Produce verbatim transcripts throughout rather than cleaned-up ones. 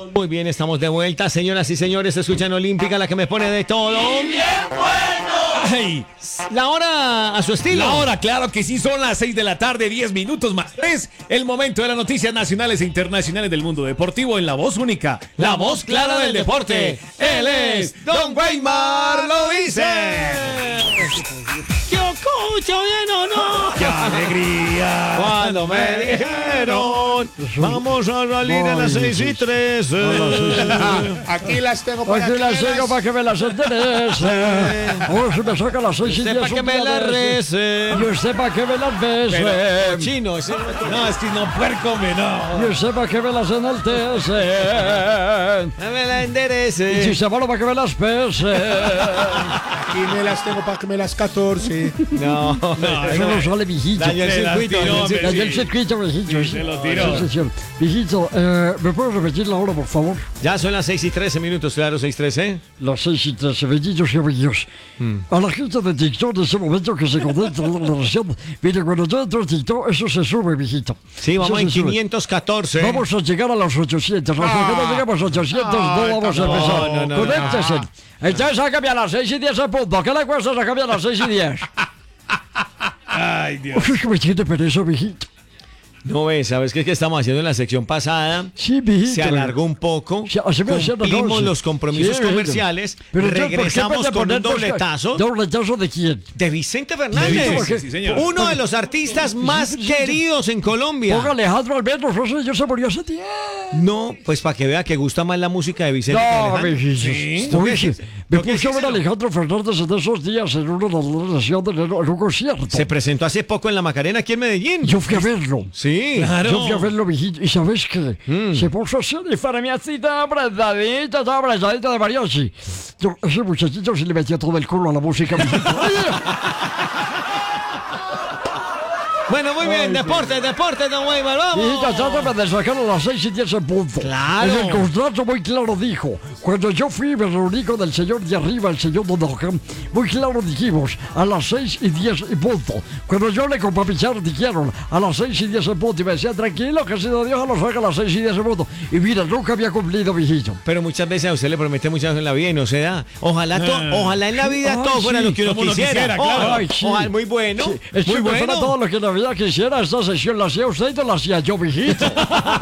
Muy bien, estamos de vuelta, señoras y señores. Escuchan Olímpica, la que me pone de todo. ¡Bien bueno! Ay, la hora a su estilo. La hora, claro que sí, son las seis de la tarde, diez minutos más tres. El momento de las noticias nacionales e internacionales del mundo deportivo en la voz única, la, la voz clara del deporte. Él es Don Weimar lo dice. ¿Qué escucho bien o no? ¡Qué alegría! Cuando me dijeron, vamos a salir a las seis y trece. Aquí las tengo para Aquí que las me tengo para que me las enterese. O si me saca las seis y Usted diez. para que me las rece. Y usted para que me las bese. Pero, chino, ese No, es que no, puerco, me no. Y usted para que me las enaltece. me la enderece. Y si se malo para que me las pese. Aquí me las tengo para que me las catorce. No, No, Eso no sale, mijito. dañó el Se las circuito. tiró, dañó el circuito. Dañó el circuito, mijito. Se lo tiró. Sí, señor. Mijito, eh, ¿me puedes repetir la hora, por favor? Ya son las seis y trece minutos, claro, seis y trece. Las seis y trece, benditos y bellos. A la gente de TikTok en ese momento que se conecta a la narración. Mire, cuando yo entro a TikTok, eso se sube, mijito. Sí, vamos Eso en se sube. quinientos catorce. Vamos a llegar a los ochocientos. Hasta que no lleguemos a ochocientos, no vamos a empezar. no, no, Conéctese. Entonces, sácame a las seis y diez en punto. ¿Qué le cuesta sacarme a las seis y diez? Ay, Dios. Uf, es que me tiene pereza, mijito. No ves, ¿sabes qué es que estamos haciendo en la sección pasada? Sí, mijito. Se alargó un poco. Sí, se me hacía Cumplimos doce. los compromisos Sí, mijito. comerciales. Pero entonces, ¿por qué regresamos puede con un poner dos- dobletazo ¿Dobletazo de quién? de Vicente Fernández. Vicente, sí, sí, señor. Uno de los artistas más Vicente. queridos en Colombia. Ponga Alejandro Alberto, Rosa, yo se murió hace tiempo. No, pues para que vea que gusta más la música de Vicente que No, Alejandro. mijito. ¿Tú Uy, qué sí. dices? Me ¿Tú qué puse a ver dices? a Alejandro Fernández en esos días en una relación de en un concierto. Se presentó hace poco en La Macarena, aquí en Medellín. Yo fui a verlo. Sí. Claro. Yo fui a verlo, mijito. ¿Y sabes qué? Se puso así y para mí así toda abrazadita, toda abrazadita de mariachi. Yo, ese muchachito se le metió todo el culo a la música, mijito. Bueno, muy bien, deporte, deporte, don Weimar, vamos. Mijita, trátame de sacar a las seis y diez en punto. Claro. En el contrato muy claro dijo, cuando yo fui me reuní con el señor de arriba, el señor Donojan, muy claro dijimos, a las seis y diez en punto. Cuando yo le con Papichar dijeron, a las seis y diez en punto, y me decían, tranquilo, que si no Dios lo saca a las seis y diez en punto. Y mira, nunca había cumplido, mijito. Pero muchas veces a usted le promete muchas veces en la vida y no se da. Ojalá, to- Ah. ojalá en la vida Ay, todo fuera sí, lo que uno como uno quisiera. quisiera, claro. Ojalá, Ay, sí. ojalá, muy bueno, Sí, es muy que bueno. fuera todo lo que la vida quisiera, esta sesión la hacía usted y no la hacía yo, mijito.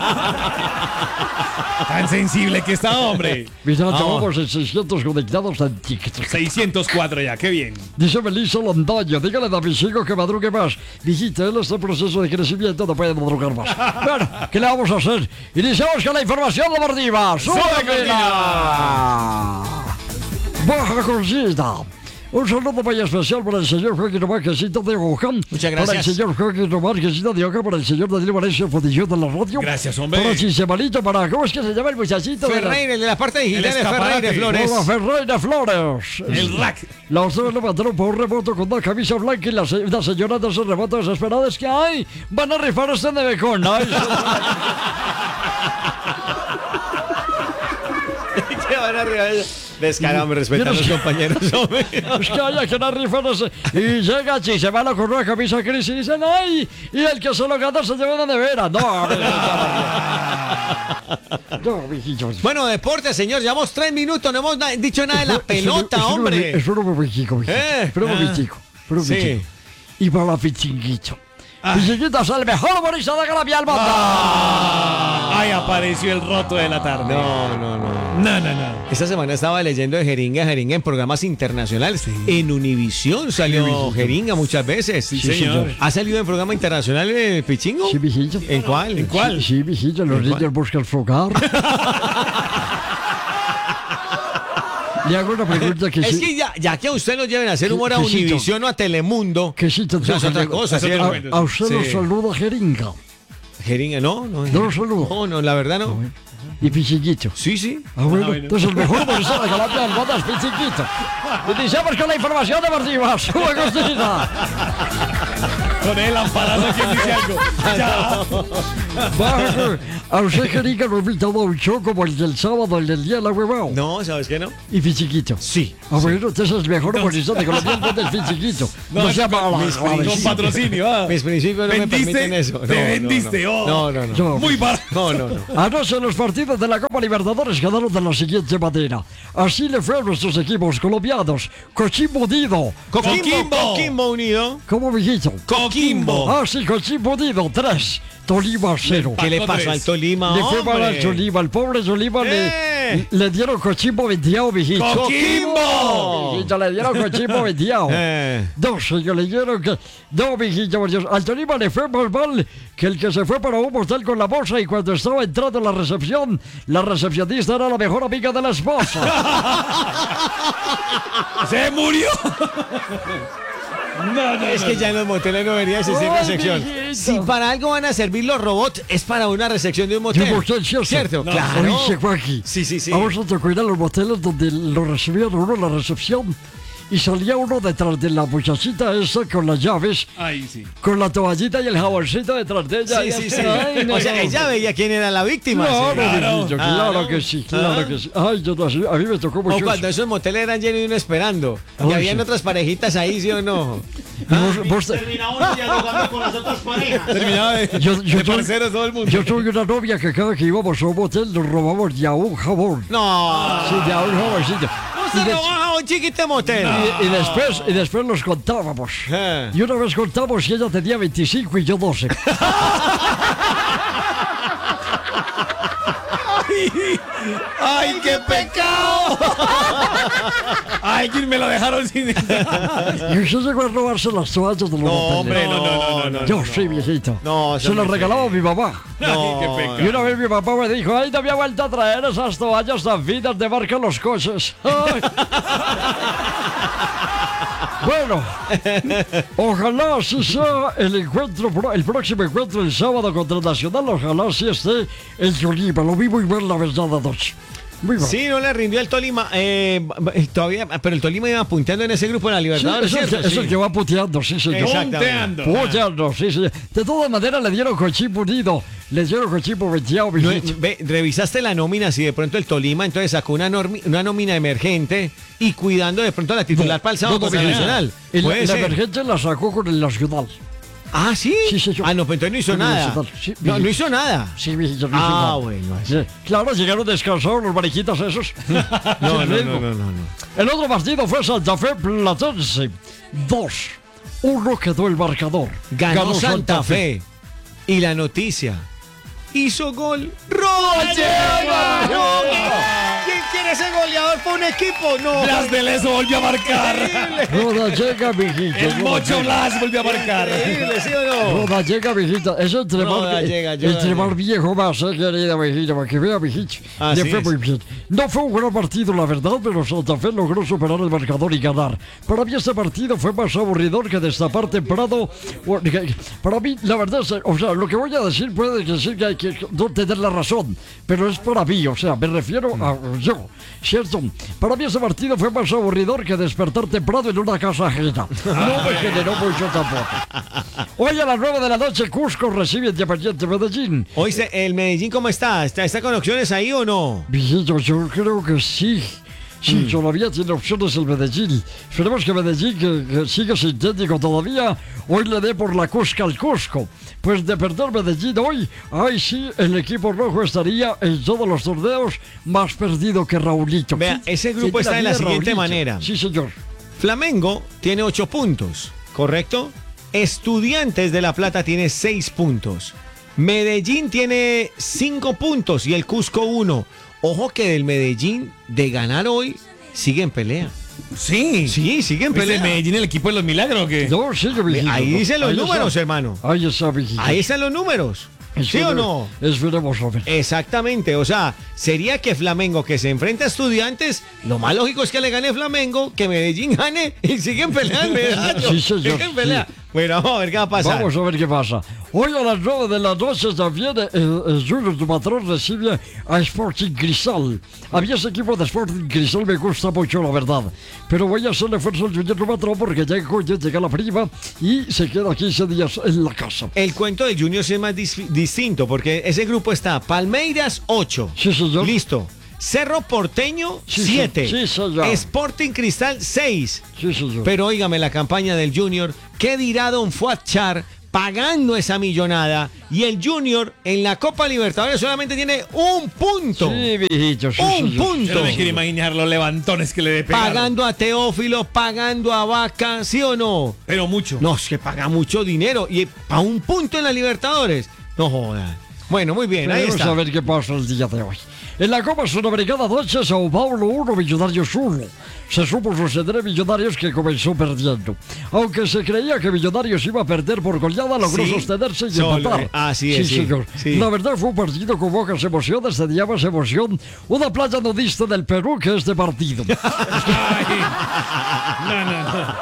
Tan sensible que está, hombre. Mira, Vamos. estamos en seiscientos conectados en TikTok. seiscientos cuatro ya, qué bien. Dice Melissa Londoño, dígale a mis hijos que madrugue más. Mijita, él está en proceso de crecimiento, no puede madrugar más. Bueno, ¿qué le vamos a hacer? Iniciamos con la información deportiva. ¡Sube, Cortina! ¡Baja Cortina! Un saludo muy especial para el señor Joaquín Marquesito de Wuhan. Muchas Para el gracias. señor Joaquín Marquesito de Oca, para el señor Daniel Valencia, Fodillón de la radio. Gracias, hombre. Para Chisemalito, para, ¿cómo es que se llama el muchachito? de la- Ferreira, el de la parte digital El de Ferreira escaparate. Flores. Para Ferreira Flores. El rack. La ustedes le mandaron por un remoto con una camisa blanca y la, se- la señora de ese remoto desesperada es que ¡ay! Van a rifar este nevecón, ¿no? ¿Qué van a arriba? Descarado, me respetan Yo no los sé. compañeros, hombre. Es que hay que van a rifar ese. Y llega y se van a con una camisa gris y dicen ¡ay! Y el que se lo gana se lleva una nevera. No, a ver, no, mijillos. Bueno, deporte, señor. Llevamos tres minutos, no hemos na- dicho nada de la pelota, hombre. Espera un momentico, mijito. Eh, Espera un ah. momentico. Espera un Sí. momentico. Y para Pichinguito. Pichinguito es el mejor humorista de Colombia del mundo. Ahí apareció el roto de la tarde. No, no, no. No, no, no. Esta semana estaba leyendo de Jeringa, Jeringa en programas internacionales. En Univisión salió Jeringa muchas veces. Sí, señor. ¿Ha salido en programa internacional el Pichingo? Sí, mijito. ¿En cuál? ¿En cuál? Sí, mijito, los niños buscan su hogar. Le hago una pregunta que Es sí. que ya, ya que a usted lo lleven a hacer humor a que sí, Univisión o a Telemundo. Que sí, te O sea, es tengo otra que- cosa, es otro ¿cierto? momento. A, a usted Sí. lo saluda Jeringa. Jeringa, no, no. No lo saludo. No, no, la verdad no. Y Pichinguito. Sí, sí. Ah, bueno, Ah, bueno. entonces el mejor humorista de Colombia del mundo es Pichinguito. Iniciamos con la información deportiva. ¡Sube, Cristina! con él amparando quien dice algo. Ya. Bajo, a usted, Jeringa, lo he invitado a un show como el del sábado, el del día de la huevao. No, ¿sabes qué no? Y Fichiquito. Sí. Ah, bueno, usted es el mejor humorista de Colombia del Fichiquito. No, No sea para mis la Con patrocinio, ah. Mis principios no me ¿Vendiste? permiten eso. Te vendiste, oh. No, no, no. Yo- Muy barato. No, no, no. Anoche los partidos de la Copa Libertadores quedaron de la siguiente manera. Así le fue a nuestros equipos colombianos. Cochimbo Unido. Coquimbo, Coquimbo. Coquimbo Unido. ¿Cómo mijito? Coquimbo. Ah, sí, Cochimbo Unido, tres. Tolima, cero. ¿Qué le Paco pasó tres. al Tolima, Le fue mal al hombre? Tolima. El pobre Tolima ¡Eh! le, le dieron Cochimbo vendiado, mijito. ¡Coquimbo! Mijito, le dieron Cochimbo vendiado. Eh. No, señor, le dieron que... No, mijito, por Dios. Al Tolima le fue más mal que el que se fue para un motel con la bolsa y cuando estaba entrando en la recepción, la recepcionista era la mejor amiga de la esposa. ¡Se murió! No, no, Es que ya en los moteles no debería existir Ay, recepción. mijito. Si para algo van a servir los robots, es para una recepción de un motel. De un motel, ¿cierto? ¿Cierto? No. Claro. Oye, Juanji. Sí, sí, sí. Vamos a tocar ir a los moteles donde lo recibían uno en la recepción y salía uno detrás de la muchachita esa con las llaves, Ay, sí. con la toallita y el jaboncito detrás de ella. Sí, sí, sí. Ay, no, O sea, no. ella veía quién era la víctima. Claro, ¿sí? Claro. mijito, Ah, claro ¿no? que sí, claro Ah. que sí. Ay, yo no sé, a mí me tocó O mucho. cuando esos moteles eran llenos y uno esperando. Y Ay, habían sí. otras parejitas ahí, ¿sí o no? Vos- vos te- Terminamos dialogando con las otras parejas. Terminaba de, Yo- yo de soy- parceros todo el mundo. Yo tuve una novia que cada que íbamos a un motel nos robamos ya un jabón. No. Sí, ya un jaboncito. Y, Se de- robaba un chiquito motel. y- y después, y después nos contábamos. Ah. Y una vez contamos y ella tenía veinticinco y yo doce. ¡Ay, qué pecado! ¡Ay, que me lo dejaron sin... Y usted llegó a robarse las toallas de los No, moteles. hombre, no, no, no, no. Yo sí, viejito. No, se las hombre, regalaba a mi mamá. No. Ay, qué pecado. Y una vez mi papá me dijo, ay, no me ha vuelto a traer esas toallas tan finas de marca los coches. Ay. Bueno, ojalá así sea el encuentro, pro- el próximo encuentro el sábado contra el Nacional, ojalá así esté el Tolima. Lo vi muy bien la verdad anoche. Muy bien. Sí, no le rindió el Tolima. Eh, todavía, pero el Tolima iba apuntando en ese grupo de la Sí, Libertadores, es, el ¿cierto? que, es el Sí. que va puteando, sí, señor. Exacto. Punteando. Puteando, sí, señor. De todas maneras le dieron Cochimbo Unido, le dieron Cochimbo venteado, No, mijito. ve, revisaste la nómina, si de pronto el Tolima entonces sacó una, normi- una nómina emergente y cuidando de pronto a la titular para el sábado No, no, contra mijito. Nacional. Y la, Puede la ser. emergente la sacó con el Nacional. Ah, ¿sí? Sí, señor. Ah, no, pues entonces no hizo Con el nada. Nacional, sí, No, mijito. no hizo nada. Sí, mijito, no Ah, hizo nada. bueno, así. Sí. Claro, llegaron descansados los mariquitas esos. No, no, Sin no, ritmo. no, no, no. El otro partido fue Santa Fe Platense. Dos. Uno quedó el marcador. Ganó, Santa Fe. Y la noticia. Hizo gol Rodallega. No, ¿quién quiere ser goleador por un equipo? No. Blas de Leso volvió a marcar. Rodallega, mijito. El Mocho Blas volvió a marcar. Increíble, ¿sí o no? Rodallega, mijito. Es entre más, Rodallega, yo- entre más viejo más, eh, querida mijito, para que vea, mijito. Así Le fue es. muy bien. No fue un gran partido, la verdad, pero Santa Fe logró superar el marcador y ganar. Para mí este partido fue más aburridor que destapar temprano. O- que- Para mí, la verdad, es, o sea, lo que voy a decir puede que sí que hay que no tener la razón, pero es para mí, o sea, me refiero a yo, ¿cierto? Para mí este partido fue más aburridor que despertar temprano en una casa ajena. No me generó mucho tampoco. Hoy a las nueve de la noche, Cusco recibe Independiente Medellín. Oíste, ¿el Medellín cómo está? ¿Está, está con opciones ahí o no? Mijito, yo creo que sí. Sí, todavía tiene opciones el Medellín. Esperemos que Medellín, que, que sigue sin técnico todavía, hoy le dé por la Cusca al Cusco. Pues de perder Medellín hoy, ahí sí, el equipo rojo estaría en todos los torneos más perdido que Raulito. Vea, ¿Quién- ese grupo quién está en la vida de siguiente Raulito? manera. Sí, señor. Flamengo tiene ocho puntos, ¿correcto? Estudiantes de La Plata tiene seis puntos. Medellín tiene cinco puntos y el Cusco uno. Ojo que del Medellín, de ganar hoy, sigue en pelea. Sí. Sí, sigue en ¿Es el pelea. Medellín el equipo de los milagros o qué? No, sigue, mijito. Ahí dicen los Ahí números, está. hermano. Ahí está, mijito. Ahí están los números. ¿Sí o no? Esperemos a ver. Exactamente, o sea, sería que Flamengo que se enfrenta a Estudiantes, lo más lógico es que le gane Flamengo, que Medellín gane y siguen peleando. ¿verdad? Sí, señor, Siguen peleando. sí. Bueno, vamos a ver qué va a pasar. Vamos a ver qué pasa. Hoy a las nueve de la noche también el, el Junior de Matrón recibe a Sporting Cristal. A mí ese equipo de Sporting Cristal me gusta mucho, la verdad. Pero voy a hacerle fuerza al Junior de Matrón porque ya coño, llega la prima y se queda quince días en la casa. El cuento del Junior sí es más dis- distinto porque ese grupo está Palmeiras ocho. Sí, señor. Listo. Cerro Porteño Sí, siete. sí, señor. Sporting Cristal seis. Sí, señor. Pero óigame la campaña del Junior. ¿Qué dirá don Fuad Char pagando esa millonada? Y el Junior en la Copa Libertadores solamente tiene un punto. Sí, viejito, sí, un señor. Yo punto. no me quiero imaginar los levantones que le dé pegar. Pagando a Teófilo, pagando a Vaca, ¿sí o no? Pero mucho. No, es que paga mucho dinero. Y a un punto en la Libertadores. No jodan. Bueno, muy bien, ahí Vamos está. a ver qué pasa el día de hoy. En la Copa Sudamericana noche, Sao Paulo uno, Millonarios uno. Se supo suceder a Millonarios que comenzó perdiendo. Aunque se creía que Millonarios iba a perder por goleada, logró Sí, sostenerse y solo, empatar. eh, así es, sí, sí, señor. sí. La verdad fue un partido con pocas emociones, tenía más emoción una playa nudista del Perú que este partido. Ay. No, no,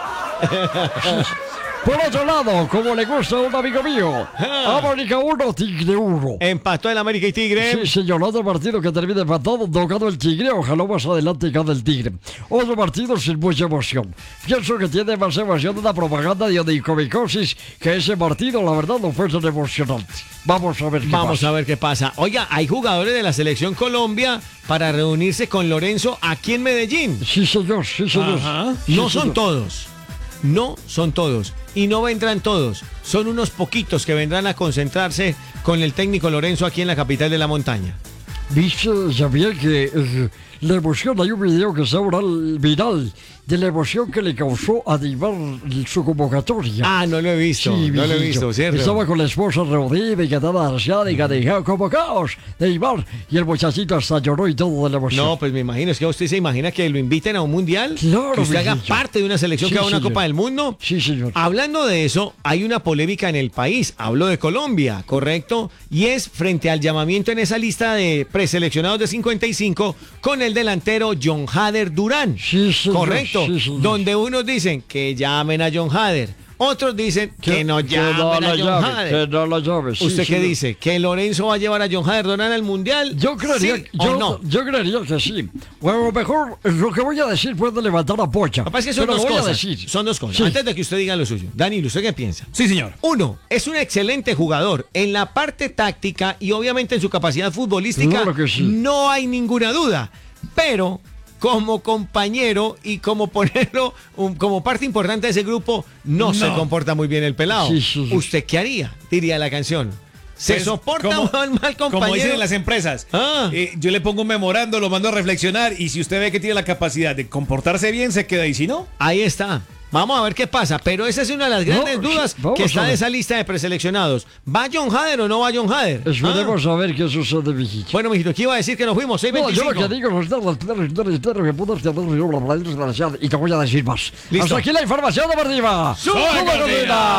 no. Por otro lado, como le gusta a un amigo mío, América uno, Tigre uno. Empató el América y Tigre. Sí, señor, otro partido que termina empatado, no ganó el Tigre, ojalá más adelante gane el Tigre. Otro partido sin mucha emoción. Pienso que tiene más emoción una propaganda de onicomicosis que ese partido, la verdad, no fue tan emocionante. Vamos a ver qué Vamos pasa. a ver qué pasa. Oiga, hay jugadores de la selección Colombia para reunirse con Lorenzo aquí en Medellín. Sí, señor, sí, señor. Ajá. Sí, No son señor. todos. No son todos. Y no vendrán todos. Son unos poquitos que vendrán a concentrarse con el técnico Lorenzo aquí en la capital de la montaña. Viste, sabía que eh, la emoción, hay un video que está oral- viral de la emoción que le causó a Neymar su convocatoria. Ah, no lo he visto. Sí, no lo he viejito. visto, ¿cierto? Estaba con la esposa reunida y cantada asiática, dijeron convocados, Neymar, y el muchachito hasta lloró y todo de la emoción. No, pues me imagino, es que usted se imagina que lo inviten a un mundial, Claro, que usted haga mijito. parte de una selección Sí, que haga una señor. Copa del Mundo. Sí, señor. Hablando de eso, hay una polémica en el país. Hablo de Colombia, ¿correcto? Y es frente al llamamiento en esa lista de preseleccionados de cincuenta y cinco con el delantero John Hader Durán. Sí, señor. Correcto. Sí, señor. Donde unos dicen que llamen a John Hader, otros dicen que, no llamen no a la John llave, Hader. que no la llave. Sí, ¿Usted qué señor. dice? ¿Que Lorenzo va a llevar a John Hader Durán al mundial? Yo creería, ¿Sí yo, o no? yo creería que sí. Bueno, a lo mejor lo que voy a decir puede levantar a Pocha. Lo que pasa es que son pero dos lo voy cosas. a decir. Son dos cosas. Sí. Antes de que usted diga lo suyo. Danilo, ¿usted qué piensa? Sí, señor. Uno, es un excelente jugador en la parte táctica y obviamente en su capacidad futbolística. Claro que sí. No hay ninguna duda. Pero como compañero y como ponerlo un- como parte importante de ese grupo, no, No. se comporta muy bien el pelado. Sí, sí, sí. ¿Usted qué haría? Diría la canción. ¿Se Pues, soporta como- un mal compañero? Como dicen en las empresas, Ah. eh, yo le pongo un memorando, lo mando a reflexionar y si usted ve que tiene la capacidad de comportarse bien, se queda y si no, Ahí está. Vamos a ver qué pasa. Pero esa es una de las grandes No, dudas vamos que a está ver. de esa lista de preseleccionados. ¿Va John Hader o no va John Hader? Esperemos Ah. a ver qué sucede, mijito. Bueno, mijito, ¿qué iba a decir que nos fuimos? seis No, yo veinticinco. lo que digo es darle, darle, darle, darle, que puedo hacer darle, darle, darle, darle, y te voy a decir más. Listo. Hasta aquí la información deportiva. ¡Sube, ¡Sube, Cortina! Cortina!